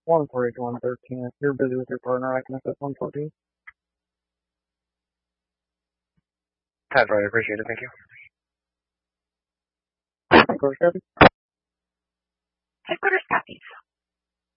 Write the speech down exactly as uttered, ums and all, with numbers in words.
one four eight to one thirteen. If you're busy with your partner, I can assist one fourteen. That's right. I appreciate it. Thank you. Headquarters copy. Headquarters copies.